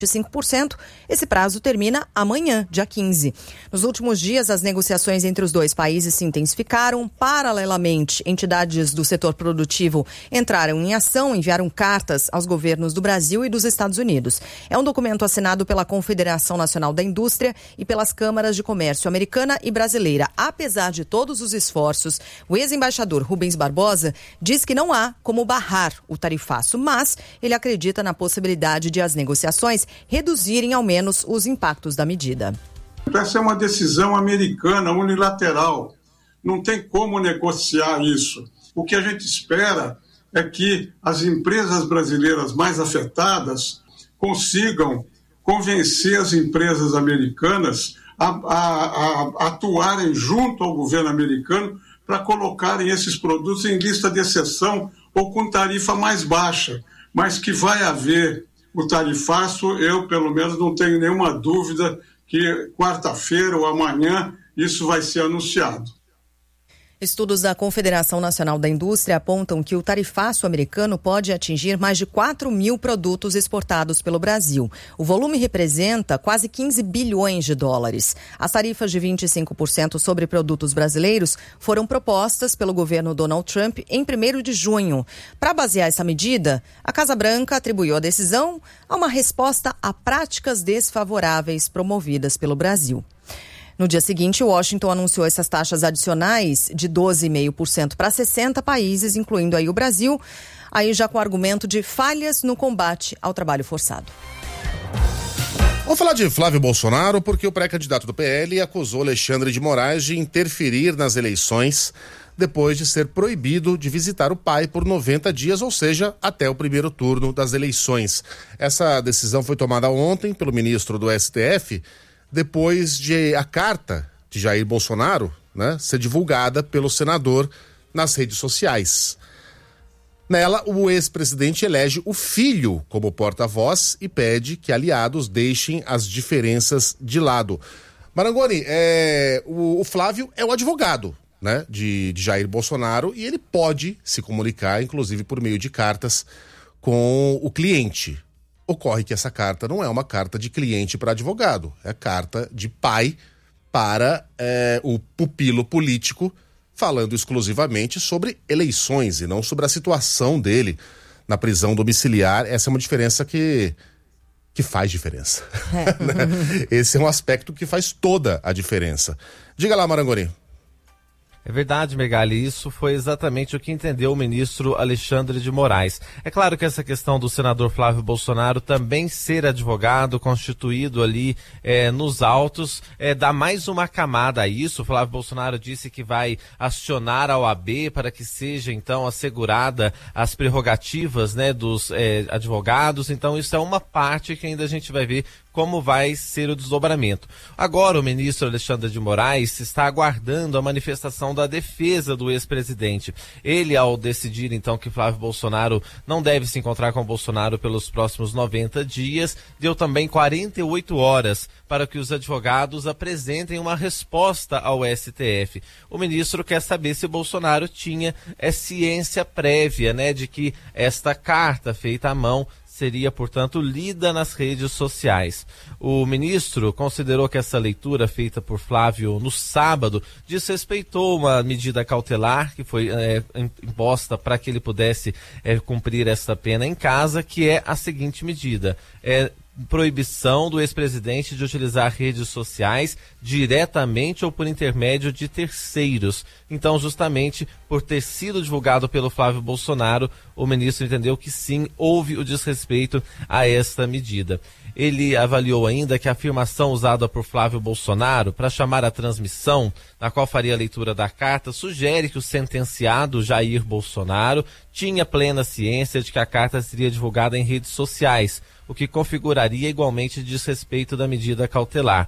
5%. Esse prazo termina amanhã, dia 15. Nos últimos dias, as negociações entre os dois países se intensificaram. Paralelamente, entidades do setor produtivo entraram em ação, enviaram cartas aos governos do Brasil e dos Estados Unidos. É um documento assinado pela Confederação Nacional da Indústria e pelas câmaras de comércio americana e brasileira. Apesar de todos os esforços, o ex-embaixador Rubens Barbosa diz que não há como barrar o tarifaço, mas ele acredita na possibilidade de as negociações reduzirem ao menos os impactos da medida. Essa é uma decisão americana unilateral. Não tem como negociar isso. O que a gente espera é que as empresas brasileiras mais afetadas consigam convencer as empresas americanas a atuarem junto ao governo americano para colocarem esses produtos em lista de exceção ou com tarifa mais baixa, mas que vai haver o tarifaço. Eu, pelo menos, não tenho nenhuma dúvida que quarta-feira ou amanhã isso vai ser anunciado. Estudos da Confederação Nacional da Indústria apontam que o tarifaço americano pode atingir mais de 4 mil produtos exportados pelo Brasil. O volume representa quase 15 bilhões de dólares. As tarifas de 25% sobre produtos brasileiros foram propostas pelo governo Donald Trump em 1º de junho. Para basear essa medida, a Casa Branca atribuiu a decisão a uma resposta a práticas desfavoráveis promovidas pelo Brasil. No dia seguinte, Washington anunciou essas taxas adicionais de 12,5% para 60 países, incluindo aí o Brasil, aí já com o argumento de falhas no combate ao trabalho forçado. Vamos falar de Flávio Bolsonaro, porque o pré-candidato do PL acusou Alexandre de Moraes de interferir nas eleições depois de ser proibido de visitar o pai por 90 dias, ou seja, até o primeiro turno das eleições. Essa decisão foi tomada ontem pelo ministro do STF, depois de a carta de Jair Bolsonaro, ser divulgada pelo senador nas redes sociais. Nela, o ex-presidente elege o filho como porta-voz e pede que aliados deixem as diferenças de lado. Marangoni, o Flávio é o advogado, de Jair Bolsonaro, e ele pode se comunicar, inclusive por meio de cartas, com o cliente. Ocorre que essa carta não é uma carta de cliente para advogado, é carta de pai para o pupilo político, falando exclusivamente sobre eleições e não sobre a situação dele na prisão domiciliar. Essa é uma diferença que faz diferença. Esse é um aspecto que faz toda a diferença. Diga lá, Marangoni. É verdade, Megali, isso foi exatamente o que entendeu o ministro Alexandre de Moraes. É claro que essa questão do senador Flávio Bolsonaro também ser advogado, constituído ali nos autos, dá mais uma camada a isso. O Flávio Bolsonaro disse que vai acionar a OAB para que seja, então, assegurada as prerrogativas, dos advogados. Então, isso é uma parte que ainda a gente vai ver como vai ser o desdobramento. Agora, o ministro Alexandre de Moraes está aguardando a manifestação da defesa do ex-presidente. Ele, ao decidir, então, que Flávio Bolsonaro não deve se encontrar com Bolsonaro pelos próximos 90 dias, deu também 48 horas para que os advogados apresentem uma resposta ao STF. O ministro quer saber se Bolsonaro tinha ciência prévia, de que esta carta feita à mão seria, portanto, lida nas redes sociais. O ministro considerou que essa leitura feita por Flávio no sábado desrespeitou uma medida cautelar que foi imposta para que ele pudesse cumprir essa pena em casa, que é a seguinte medida: proibição do ex-presidente de utilizar redes sociais diretamente ou por intermédio de terceiros. Então, justamente por ter sido divulgado pelo Flávio Bolsonaro, o ministro entendeu que sim, houve o desrespeito a esta medida. Ele avaliou ainda que a afirmação usada por Flávio Bolsonaro para chamar a transmissão, na qual faria a leitura da carta, sugere que o sentenciado Jair Bolsonaro tinha plena ciência de que a carta seria divulgada em redes sociais, o que configuraria igualmente desrespeito da medida cautelar.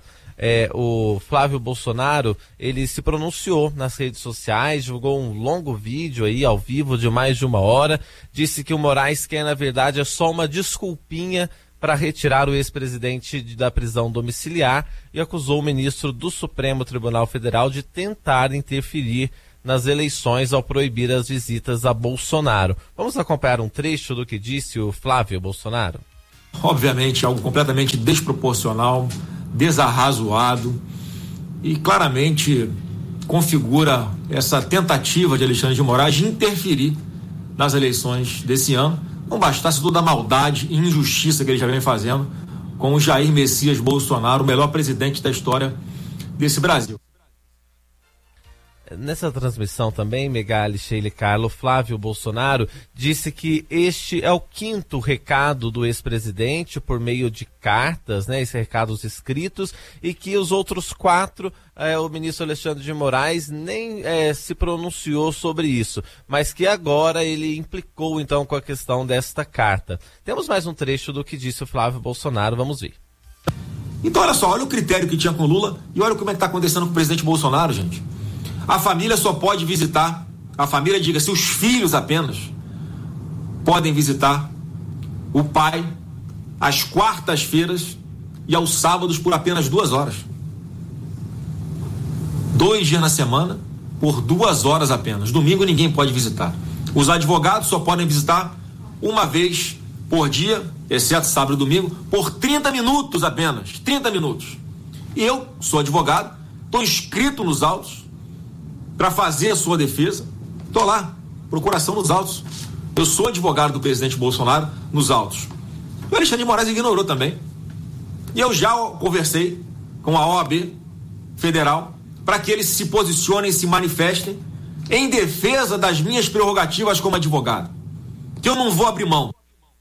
O Flávio Bolsonaro, ele se pronunciou nas redes sociais, divulgou um longo vídeo aí ao vivo de mais de 1 hora, disse que o Moraes quer, na verdade, é só uma desculpinha para retirar o ex-presidente da prisão domiciliar e acusou o ministro do Supremo Tribunal Federal de tentar interferir nas eleições ao proibir as visitas a Bolsonaro. Vamos acompanhar um trecho do que disse o Flávio Bolsonaro? Obviamente, algo completamente desproporcional, desarrazoado e claramente configura essa tentativa de Alexandre de Moraes de interferir nas eleições desse ano. Não bastasse toda a maldade e injustiça que ele já vem fazendo com o Jair Messias Bolsonaro, o melhor presidente da história desse Brasil. Nessa transmissão também, Megali, Sheila e Carlo, Flávio Bolsonaro disse que este é o 5º recado do ex-presidente por meio de cartas, né, esses recados escritos, e que os outros 4, o ministro Alexandre de Moraes nem se pronunciou sobre isso, mas que agora ele implicou então com a questão desta carta. Temos mais um trecho do que disse o Flávio Bolsonaro, vamos ver. Então olha só, olha o critério que tinha com o Lula e olha como é que está acontecendo com o presidente Bolsonaro, gente. A família só pode visitar, a família, diga-se, os filhos apenas, podem visitar o pai às quartas-feiras e aos sábados por apenas 2 horas. 2 dias na semana, por 2 horas apenas. Domingo ninguém pode visitar. Os advogados só podem visitar uma vez por dia, exceto sábado e domingo, por 30 minutos apenas. 30 minutos. E eu sou advogado, estou inscrito nos autos, para fazer a sua defesa. Estou lá, procuração nos autos. Eu sou advogado do presidente Bolsonaro nos autos. O Alexandre de Moraes ignorou também. E eu já conversei com a OAB Federal para que eles se posicionem, se manifestem em defesa das minhas prerrogativas como advogado. Que eu não vou abrir mão.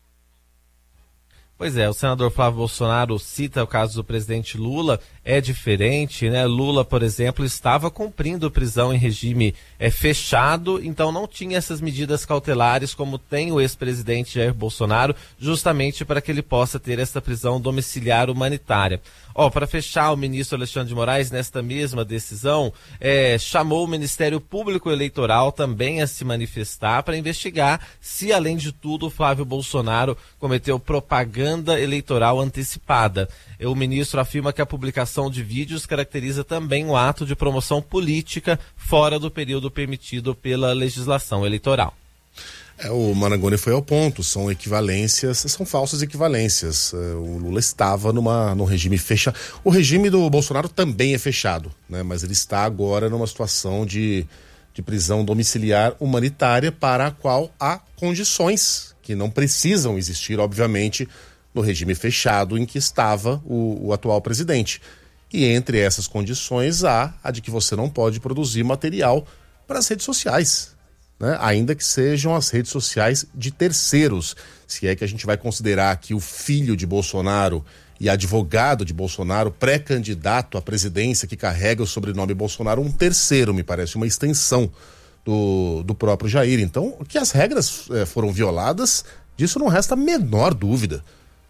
Pois é, o senador Flávio Bolsonaro cita o caso do presidente Lula, é diferente, né? Lula, por exemplo, estava cumprindo prisão em regime fechado, então não tinha essas medidas cautelares como tem o ex-presidente Jair Bolsonaro, justamente para que ele possa ter essa prisão domiciliar humanitária. Para fechar, o ministro Alexandre de Moraes, nesta mesma decisão, chamou o Ministério Público Eleitoral também a se manifestar para investigar se, além de tudo, o Flávio Bolsonaro cometeu propaganda eleitoral antecipada. O ministro afirma que a publicação de vídeos caracteriza também um ato de promoção política fora do período permitido pela legislação eleitoral. O Marangoni foi ao ponto, são equivalências, são falsas equivalências. O Lula estava num regime fechado. O regime do Bolsonaro também é fechado, né? Mas ele está agora numa situação de prisão domiciliar humanitária para a qual há condições que não precisam existir, obviamente, no regime fechado em que estava o atual presidente. E entre essas condições há a de que você não pode produzir material para as redes sociais, né? Ainda que sejam as redes sociais de terceiros, se é que a gente vai considerar que o filho de Bolsonaro e advogado de Bolsonaro, pré-candidato à presidência que carrega o sobrenome Bolsonaro, um terceiro, me parece, uma extensão do próprio Jair. Então, que as regras foram violadas, disso não resta a menor dúvida.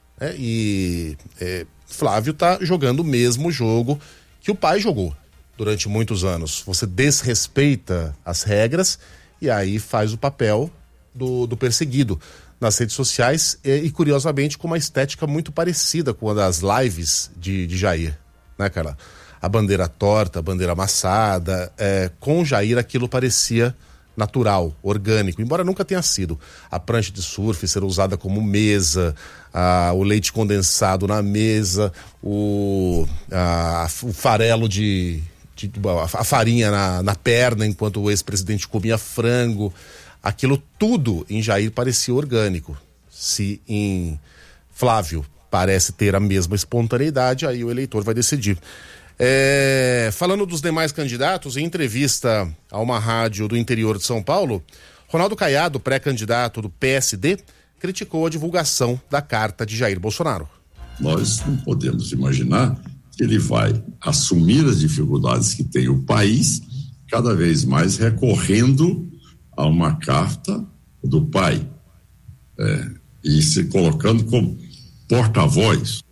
Flávio está jogando o mesmo jogo que o pai jogou durante muitos anos. Você desrespeita as regras e aí faz o papel do perseguido nas redes sociais e curiosamente com uma estética muito parecida com a das lives de Jair, né, Carla? A bandeira torta, a bandeira amassada, com Jair aquilo parecia natural, orgânico, embora nunca tenha sido. A prancha de surf ser usada como mesa, o leite condensado na mesa, o farelo a farinha na perna enquanto o ex-presidente comia frango, aquilo tudo em Jair parecia orgânico. Se em Flávio parece ter a mesma espontaneidade, aí o eleitor vai decidir. Falando dos demais candidatos, em entrevista a uma rádio do interior de São Paulo, Ronaldo Caiado, pré-candidato do PSD, criticou a divulgação da carta de Jair Bolsonaro. Nós não podemos imaginar que ele vai assumir as dificuldades que tem o país, cada vez mais recorrendo a uma carta do pai, e se colocando como porta-voz.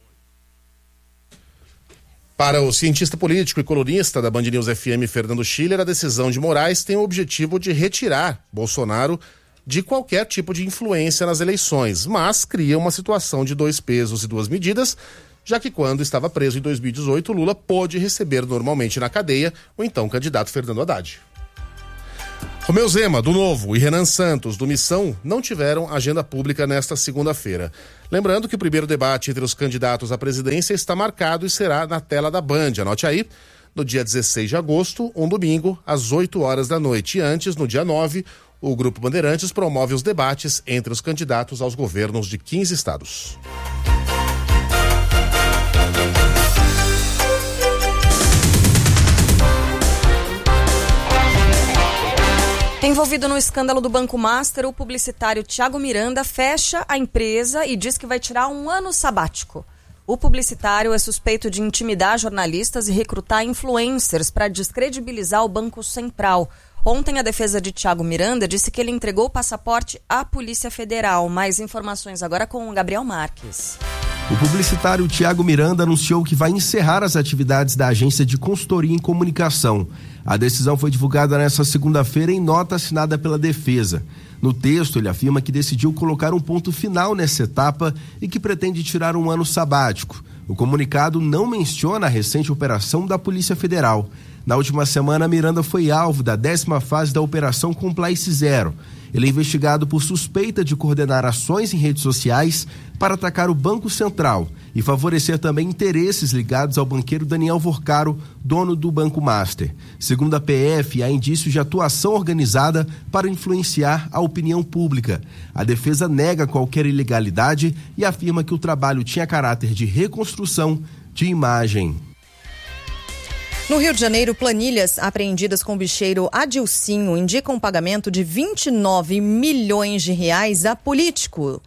Para o cientista político e colunista da Band News FM, Fernando Schiller, a decisão de Moraes tem o objetivo de retirar Bolsonaro de qualquer tipo de influência nas eleições, mas cria uma situação de 2 pesos e 2 medidas, já que quando estava preso em 2018, Lula pôde receber normalmente na cadeia o então candidato Fernando Haddad. Romeu Zema, do Novo, e Renan Santos, do Missão, não tiveram agenda pública nesta segunda-feira. Lembrando que o primeiro debate entre os candidatos à presidência está marcado e será na tela da Band. Anote aí, no dia 16 de agosto, um domingo, às 8 horas da noite. E antes, no dia 9, o Grupo Bandeirantes promove os debates entre os candidatos aos governos de 15 estados. Envolvido no escândalo do Banco Master, o publicitário Thiago Miranda fecha a empresa e diz que vai tirar um ano sabático. O publicitário é suspeito de intimidar jornalistas e recrutar influencers para descredibilizar o Banco Central. Ontem, a defesa de Thiago Miranda disse que ele entregou o passaporte à Polícia Federal. Mais informações agora com o Gabriel Marques. O publicitário Thiago Miranda anunciou que vai encerrar as atividades da agência de consultoria em comunicação. A decisão foi divulgada nesta segunda-feira em nota assinada pela defesa. No texto, ele afirma que decidiu colocar um ponto final nessa etapa e que pretende tirar um ano sabático. O comunicado não menciona a recente operação da Polícia Federal. Na última semana, Miranda foi alvo da 10ª fase da Operação Compliance Zero. Ele é investigado por suspeita de coordenar ações em redes sociais para atacar o Banco Central e favorecer também interesses ligados ao banqueiro Daniel Vorcaro, dono do Banco Master. Segundo a PF, há indícios de atuação organizada para influenciar a opinião pública. A defesa nega qualquer ilegalidade e afirma que o trabalho tinha caráter de reconstrução de imagem. No Rio de Janeiro, planilhas apreendidas com o bicheiro Adilcinho indicam um pagamento de 29 milhões de reais a político.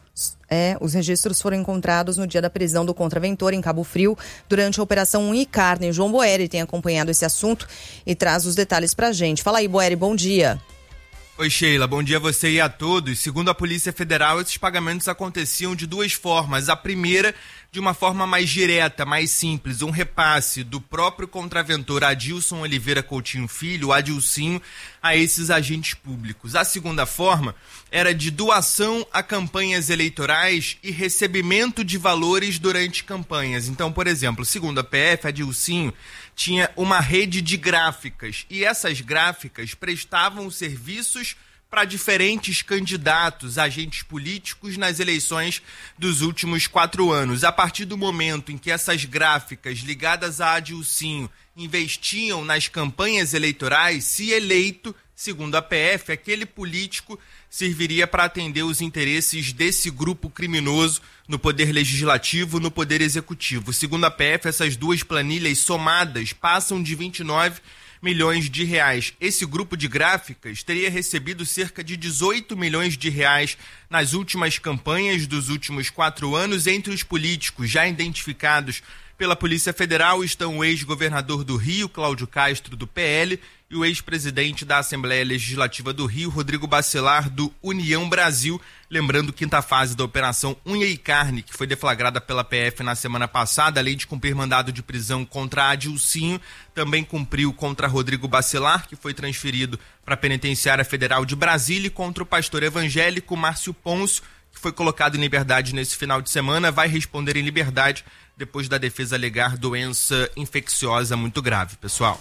Os registros foram encontrados no dia da prisão do contraventor em Cabo Frio durante a Operação Unha e Carne. O João Boeri tem acompanhado esse assunto e traz os detalhes pra gente. Fala aí, Boeri, bom dia. Oi, Sheila, bom dia a você e a todos. Segundo a Polícia Federal, esses pagamentos aconteciam de duas formas. A primeira, de uma forma mais direta, mais simples, um repasse do próprio contraventor Adilson Oliveira Coutinho Filho, o Adilcinho, a esses agentes públicos. A segunda forma era de doação a campanhas eleitorais e recebimento de valores durante campanhas. Então, por exemplo, segundo a PF, Adilcinho tinha uma rede de gráficas e essas gráficas prestavam serviços para diferentes candidatos, agentes políticos nas eleições dos últimos 4 anos. A partir do momento em que essas gráficas ligadas a Adilcinho investiam nas campanhas eleitorais, se eleito, segundo a PF, aquele político serviria para atender os interesses desse grupo criminoso no Poder Legislativo, no Poder Executivo. Segundo a PF, essas duas planilhas somadas passam de 29 milhões de reais. Esse grupo de gráficas teria recebido cerca de 18 milhões de reais nas últimas campanhas dos últimos 4 anos. Entre os políticos já identificados pela Polícia Federal estão o ex-governador do Rio, Cláudio Castro, do PL, e o ex-presidente da Assembleia Legislativa do Rio, Rodrigo Bacelar, do União Brasil. Lembrando, quinta fase da Operação Unha e Carne, que foi deflagrada pela PF na semana passada, além de cumprir mandado de prisão contra Adilcinho, também cumpriu contra Rodrigo Bacelar, que foi transferido para a Penitenciária Federal de Brasília, e contra o pastor evangélico Márcio Pôncio, que foi colocado em liberdade nesse final de semana, vai responder em liberdade depois da defesa alegar doença infecciosa muito grave, pessoal.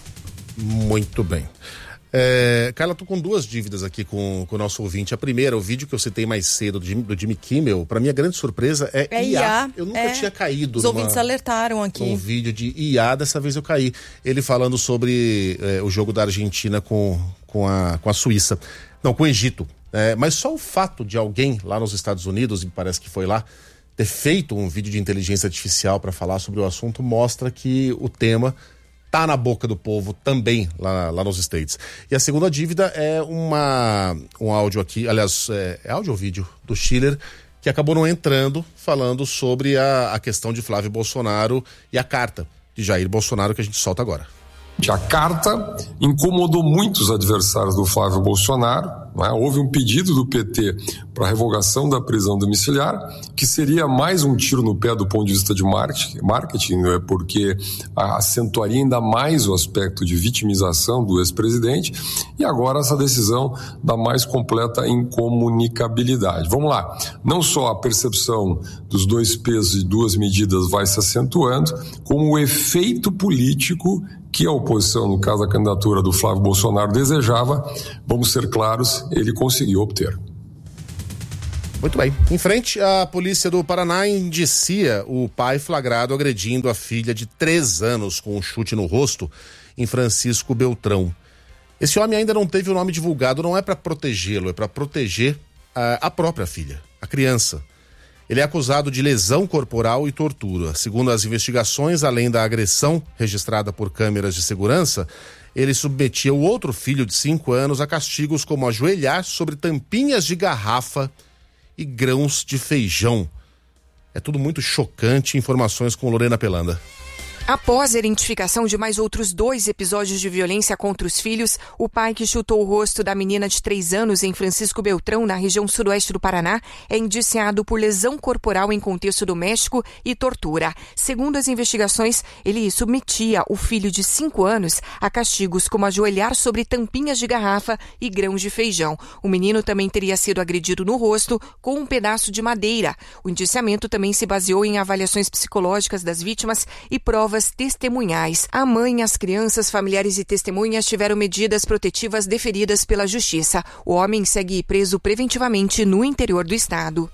Muito bem. Carla, tô com duas dívidas aqui com o nosso ouvinte. A primeira, o vídeo que eu citei mais cedo do Jimmy Kimmel, pra minha grande surpresa, é IA. Eu nunca tinha caído. Os ouvintes alertaram aqui. Um vídeo de IA, dessa vez eu caí. Ele falando sobre o jogo da Argentina com a Suíça. Não, com o Egito. Mas só o fato de alguém lá nos Estados Unidos, e parece que foi lá, ter feito um vídeo de inteligência artificial para falar sobre o assunto mostra que o tema tá na boca do povo também lá nos States. E a segunda dívida é um áudio aqui, aliás, é áudio ou vídeo do Schiller, que acabou não entrando, falando sobre a questão de Flávio Bolsonaro e a carta de Jair Bolsonaro que a gente solta agora. A carta incomodou muitos adversários do Flávio Bolsonaro, né? Houve um pedido do PT para a revogação da prisão domiciliar, que seria mais um tiro no pé do ponto de vista de marketing, né? Porque acentuaria ainda mais o aspecto de vitimização do ex-presidente, e agora essa decisão da mais completa incomunicabilidade. Vamos lá, não só a percepção dos 2 pesos e 2 medidas vai se acentuando, como o efeito político que a oposição, no caso da candidatura do Flávio Bolsonaro, desejava, vamos ser claros, ele conseguiu obter. Muito bem. Em frente, a polícia do Paraná indicia o pai flagrado agredindo a filha de 3 anos com um chute no rosto em Francisco Beltrão. Esse homem ainda não teve o nome divulgado, não é para protegê-lo, é para proteger a própria filha, a criança. Ele é acusado de lesão corporal e tortura. Segundo as investigações, além da agressão registrada por câmeras de segurança, ele submetia o outro filho de 5 anos a castigos como ajoelhar sobre tampinhas de garrafa e grãos de feijão. É tudo muito chocante. Informações com Lorena Pelanda. Após a identificação de mais outros 2 episódios de violência contra os filhos, o pai que chutou o rosto da menina de 3 anos em Francisco Beltrão, na região sudoeste do Paraná, é indiciado por lesão corporal em contexto doméstico e tortura. Segundo as investigações, ele submetia o filho de 5 anos a castigos como ajoelhar sobre tampinhas de garrafa e grãos de feijão. O menino também teria sido agredido no rosto com um pedaço de madeira. O indiciamento também se baseou em avaliações psicológicas das vítimas e provas testemunhais. A mãe, as crianças, familiares e testemunhas tiveram medidas protetivas deferidas pela Justiça. O homem segue preso preventivamente no interior do estado.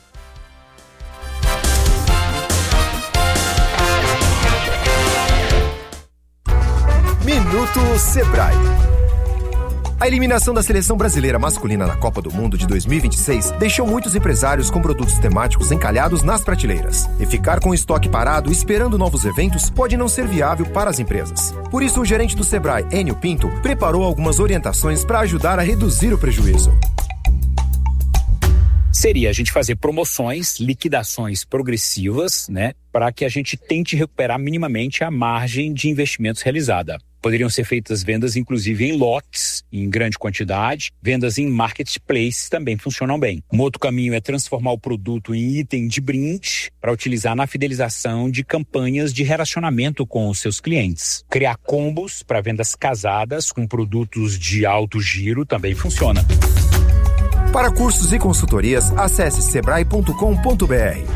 Minuto Sebrae. A eliminação da seleção brasileira masculina na Copa do Mundo de 2026 deixou muitos empresários com produtos temáticos encalhados nas prateleiras. E ficar com o estoque parado esperando novos eventos pode não ser viável para as empresas. Por isso, o gerente do Sebrae, Enio Pinto, preparou algumas orientações para ajudar a reduzir o prejuízo. Seria a gente fazer promoções, liquidações progressivas, para que a gente tente recuperar minimamente a margem de investimentos realizada. Poderiam ser feitas vendas, inclusive, em lotes, em grande quantidade. Vendas em marketplaces também funcionam bem. Um outro caminho é transformar o produto em item de brinde para utilizar na fidelização de campanhas de relacionamento com os seus clientes. Criar combos para vendas casadas com produtos de alto giro também funciona. Para cursos e consultorias, acesse sebrae.com.br.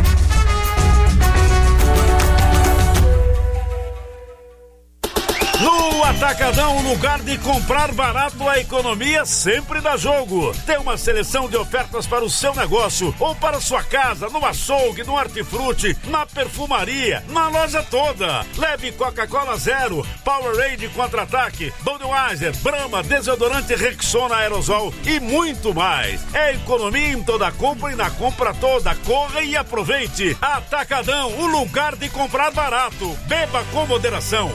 No Atacadão, o lugar de comprar barato, a economia sempre dá jogo. Tem uma seleção de ofertas para o seu negócio ou para sua casa, no açougue, no hortifruti, na perfumaria, na loja toda. Leve Coca-Cola Zero, Powerade Contra-Ataque, Budweiser, Brahma, desodorante Rexona Aerosol e muito mais. É economia em toda compra e na compra toda. Corra e aproveite. Atacadão, o lugar de comprar barato. Beba com moderação.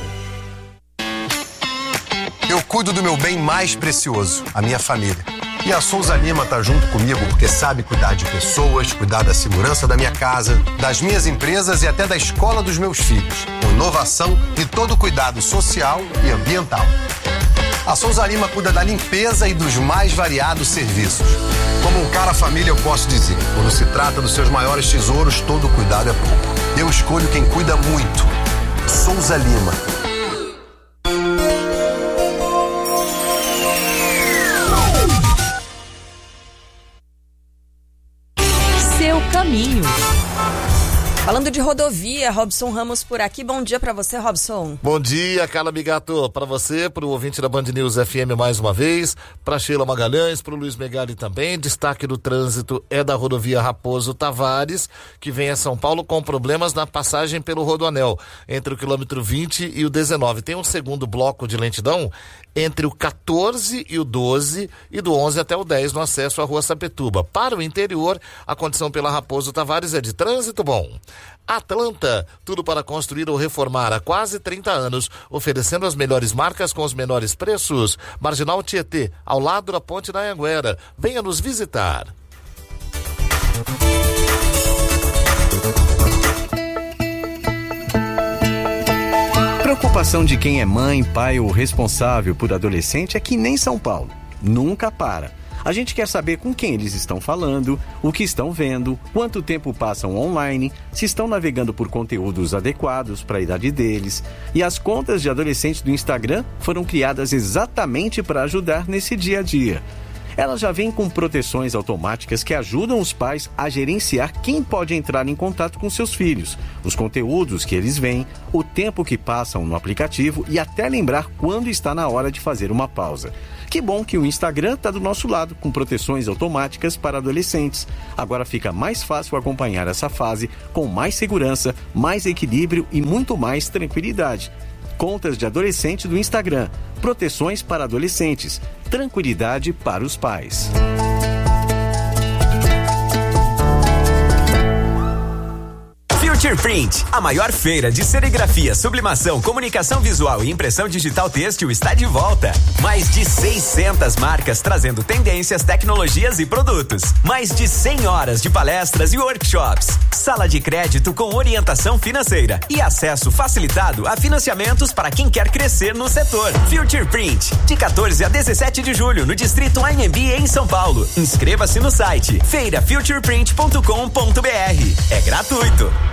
Eu cuido do meu bem mais precioso, a minha família. E a Souza Lima tá junto comigo porque sabe cuidar de pessoas, cuidar da segurança da minha casa, das minhas empresas e até da escola dos meus filhos. Com inovação e todo cuidado social e ambiental. A Souza Lima cuida da limpeza e dos mais variados serviços. Como um cara família, eu posso dizer, quando se trata dos seus maiores tesouros, todo cuidado é pouco. Eu escolho quem cuida muito. Souza Lima. Caminho. Falando de rodovia, Robson Ramos por aqui. Bom dia pra você, Robson. Bom dia, Carla Bigato. Pra você, pro ouvinte da Band News FM mais uma vez, pra Sheila Magalhães, pro Luiz Megali também. Destaque do trânsito é da rodovia Raposo Tavares, que vem a São Paulo com problemas na passagem pelo Rodoanel, entre o quilômetro 20 e o 19. Tem um segundo bloco de lentidão entre o 14 e o 12 e do 11 até o 10 no acesso à Rua Sapituba. Para o interior, a condição pela Raposo Tavares é de trânsito bom. Atlanta, tudo para construir ou reformar há quase 30 anos, oferecendo as melhores marcas com os menores preços. Marginal Tietê, ao lado da Ponte da Anhanguera. Venha nos visitar. Preocupação de quem é mãe, pai ou responsável por adolescente é que nem São Paulo. Nunca para. A gente quer saber com quem eles estão falando, o que estão vendo, quanto tempo passam online, se estão navegando por conteúdos adequados para a idade deles. E as contas de adolescentes do Instagram foram criadas exatamente para ajudar nesse dia a dia. Ela já vem com proteções automáticas que ajudam os pais a gerenciar quem pode entrar em contato com seus filhos, os conteúdos que eles veem, o tempo que passam no aplicativo e até lembrar quando está na hora de fazer uma pausa. Que bom que o Instagram está do nosso lado, com proteções automáticas para adolescentes. Agora fica mais fácil acompanhar essa fase com mais segurança, mais equilíbrio e muito mais tranquilidade. Contas de adolescente do Instagram. Proteções para adolescentes. Tranquilidade para os pais. Future Print, a maior feira de serigrafia, sublimação, comunicação visual e impressão digital têxtil está de volta. Mais de 600 marcas trazendo tendências, tecnologias e produtos. Mais de 100 horas de palestras e workshops. Sala de crédito com orientação financeira e acesso facilitado a financiamentos para quem quer crescer no setor. Future Print, de 14 a 17 de julho no Distrito AMB em São Paulo. Inscreva-se no site feirafutureprint.com.br. É gratuito.